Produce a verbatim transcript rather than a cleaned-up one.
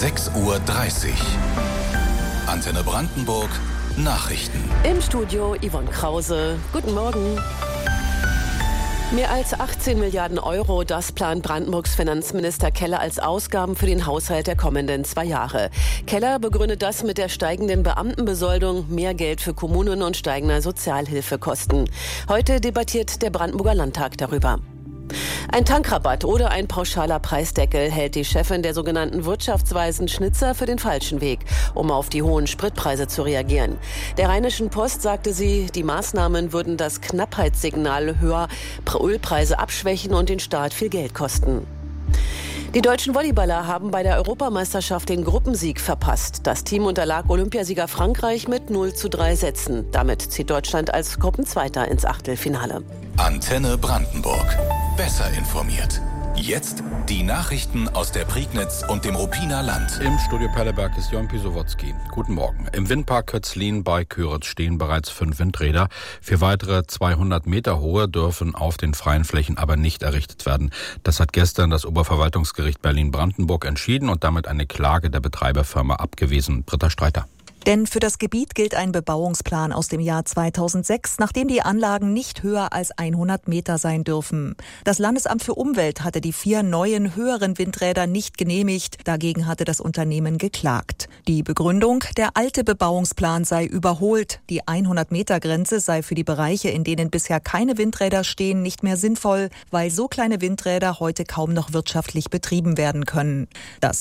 sechs Uhr dreißig. Antenne Brandenburg, Nachrichten. Im Studio Yvonne Krause. Guten Morgen. Mehr als achtzehn Milliarden Euro, das plant Brandenburgs Finanzminister Keller als Ausgaben für den Haushalt der kommenden zwei Jahre. Keller begründet das mit der steigenden Beamtenbesoldung, mehr Geld für Kommunen und steigender Sozialhilfekosten. Heute debattiert der Brandenburger Landtag darüber. Ein Tankrabatt oder ein pauschaler Preisdeckel hält die Chefin der sogenannten wirtschaftsweisen Schnitzer für den falschen Weg, um auf die hohen Spritpreise zu reagieren. Der Rheinischen Post sagte sie, die Maßnahmen würden das Knappheitssignal höher Ölpreise abschwächen und den Staat viel Geld kosten. Die deutschen Volleyballer haben bei der Europameisterschaft den Gruppensieg verpasst. Das Team unterlag Olympiasieger Frankreich mit null zu drei Sätzen. Damit zieht Deutschland als Gruppenzweiter ins Achtelfinale. Antenne Brandenburg. Besser informiert. Jetzt die Nachrichten aus der Prignitz und dem Ruppiner Land. Im Studio Perleberg ist Jörn Pisowotzki. Guten Morgen. Im Windpark Kötzlin bei Köritz stehen bereits fünf Windräder. Vier weitere zweihundert Meter hohe dürfen auf den freien Flächen aber nicht errichtet werden. Das hat gestern das Oberverwaltungsgericht Berlin-Brandenburg entschieden und damit eine Klage der Betreiberfirma abgewiesen. Britta Streiter. Denn für das Gebiet gilt ein Bebauungsplan aus dem Jahr zweitausendsechs, nachdem die Anlagen nicht höher als hundert Meter sein dürfen. Das Landesamt für Umwelt hatte die vier neuen, höheren Windräder nicht genehmigt. Dagegen hatte das Unternehmen geklagt. Die Begründung, der alte Bebauungsplan sei überholt. Die hundert Meter Grenze sei für die Bereiche, in denen bisher keine Windräder stehen, nicht mehr sinnvoll, weil so kleine Windräder heute kaum noch wirtschaftlich betrieben werden können. Das